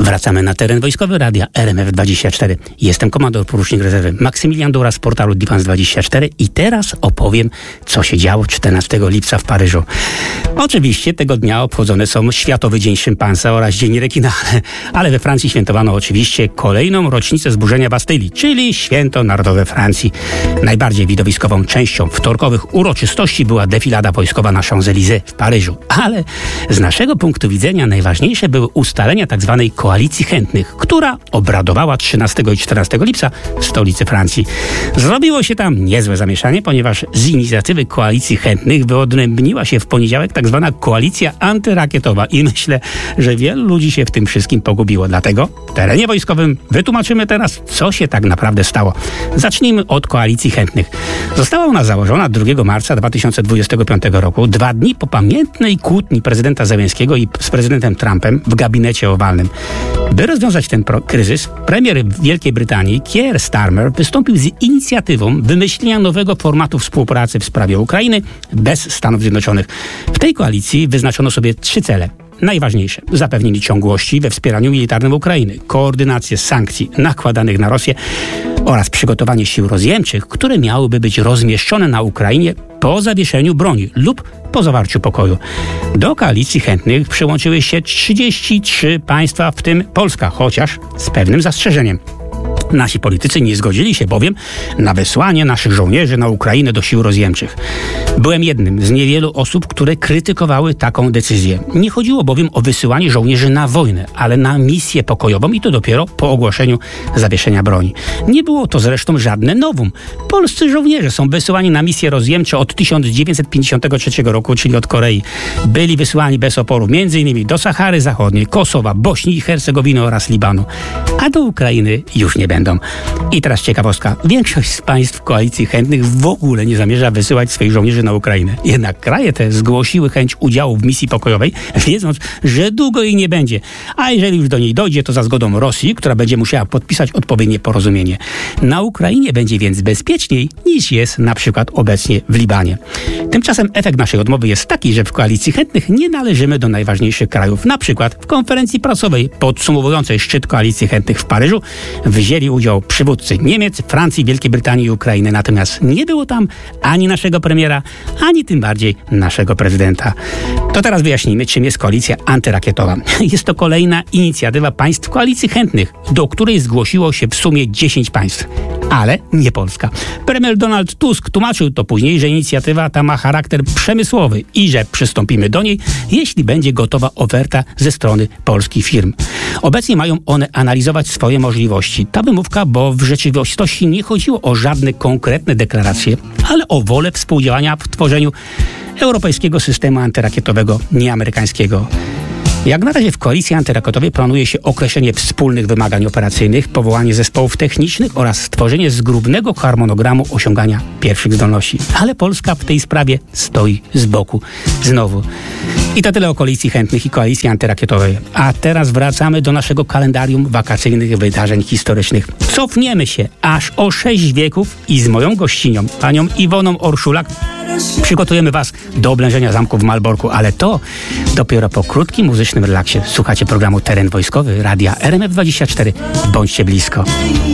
Wracamy na teren wojskowy radia RMF24. Jestem komandor porucznik rezerwy Maksymilian Dura z portalu Defense24 i teraz opowiem, co się działo 14 lipca w Paryżu. Oczywiście tego dnia obchodzone są Światowy Dzień Szympansa oraz Dzień Rekina, ale we Francji świętowano oczywiście kolejną rocznicę zburzenia Bastylii, czyli Święto Narodowe Francji. Najbardziej widowiskową częścią wtorkowych uroczystości była defilada wojskowa na Champs-Élysées w Paryżu, ale z naszego punktu widzenia najważniejsze były ustalenia tzw. Koalicji Chętnych, która obradowała 13 i 14 lipca w stolicy Francji. Zrobiło się tam niezłe zamieszanie, ponieważ z inicjatywy Koalicji Chętnych wyodrębniła się w poniedziałek tzw. koalicja antyrakietowa i myślę, że wielu ludzi się w tym wszystkim pogubiło. Dlatego w terenie wojskowym wytłumaczymy teraz, co się tak naprawdę stało. Zacznijmy od Koalicji Chętnych. Została ona założona 2 marca 2025 roku, 2 dni po pamiętnej kłótni prezydenta Zełenskiego i z prezydentem Trumpem w gabinecie owalnym. By rozwiązać ten kryzys, premier Wielkiej Brytanii Keir Starmer wystąpił z inicjatywą wymyślenia nowego formatu współpracy w sprawie Ukrainy bez Stanów Zjednoczonych. W tej koalicji wyznaczono sobie 3 cele. Najważniejsze: zapewnienie ciągłości we wspieraniu militarnym Ukrainy, koordynację sankcji nakładanych na Rosję oraz przygotowanie sił rozjemczych, które miałyby być rozmieszczone na Ukrainie po zawieszeniu broni lub po zawarciu pokoju. Do Koalicji Chętnych przyłączyły się 33 państwa, w tym Polska, chociaż z pewnym zastrzeżeniem. Nasi politycy nie zgodzili się bowiem na wysłanie naszych żołnierzy na Ukrainę do sił rozjemczych. Byłem jednym z niewielu osób, które krytykowały taką decyzję. Nie chodziło bowiem o wysyłanie żołnierzy na wojnę, ale na misję pokojową i to dopiero po ogłoszeniu zawieszenia broni. Nie było to zresztą żadne novum. Polscy żołnierze są wysyłani na misje rozjemcze od 1953 roku, czyli od Korei. Byli wysyłani bez oporu m.in. do Sahary Zachodniej, Kosowa, Bośni i Hercegowiny oraz Libanu. A do Ukrainy już nie będą. I teraz ciekawostka. Większość z państw Koalicji Chętnych w ogóle nie zamierza wysyłać swoich żołnierzy na Ukrainę. Jednak kraje te zgłosiły chęć udziału w misji pokojowej, wiedząc, że długo jej nie będzie. A jeżeli już do niej dojdzie, to za zgodą Rosji, która będzie musiała podpisać odpowiednie porozumienie. Na Ukrainie będzie więc bezpieczniej niż jest na przykład obecnie w Libanie. Tymczasem efekt naszej odmowy jest taki, że w Koalicji Chętnych nie należymy do najważniejszych krajów. Na przykład w konferencji prasowej podsumowującej szczyt Koalicji Chętnych w Paryżu wzięli udział przywódcy Niemiec, Francji, Wielkiej Brytanii i Ukrainy. Natomiast nie było tam ani naszego premiera, ani tym bardziej naszego prezydenta. To teraz wyjaśnijmy, czym jest koalicja antyrakietowa. Jest to kolejna inicjatywa państw Koalicji Chętnych, do której zgłosiło się w sumie 10 państw. Ale nie Polska. Premier Donald Tusk tłumaczył to później, że inicjatywa ta ma charakter przemysłowy i że przystąpimy do niej, jeśli będzie gotowa oferta ze strony polskich firm. Obecnie mają one analizować swoje możliwości. Ta wymówka, bo w rzeczywistości nie chodziło o żadne konkretne deklaracje, ale o wolę współdziałania w tworzeniu europejskiego systemu antyrakietowego, nie amerykańskiego. Jak na razie w koalicji antyrakietowej planuje się określenie wspólnych wymagań operacyjnych, powołanie zespołów technicznych oraz stworzenie zgrubnego harmonogramu osiągania pierwszych zdolności. Ale Polska w tej sprawie stoi z boku. Znowu. I to tyle o Koalicji Chętnych i Koalicji Antyrakietowej. A teraz wracamy do naszego kalendarium wakacyjnych wydarzeń historycznych. Cofniemy się aż o 6 wieków i z moją gościnią, panią Iwoną Orszulak, przygotujemy was do oblężenia zamku w Malborku, ale to dopiero po krótkim muzycznym relaksie. Słuchacie programu Teren Wojskowy radia RMF24. Bądźcie blisko.